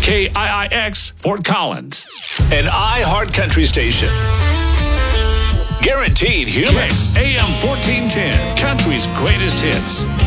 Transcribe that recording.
KIIX Fort Collins. An iHeart Country station. Guaranteed humor. Kicks AM 1410, country's greatest hits.